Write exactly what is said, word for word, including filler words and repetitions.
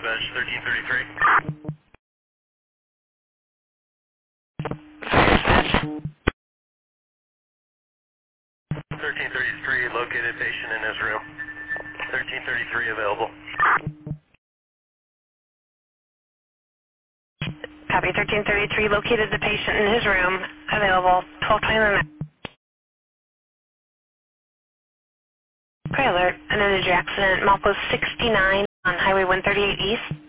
dispatch, thirteen thirty-three. thirteen thirty-three, located patient in his room. thirteen thirty-three available. Copy, thirteen thirty-three, located the patient in his room, available, twelve twenty-nine. Gray alert, an energy accident, Malpo sixty-nine on Highway one thirty-eight East.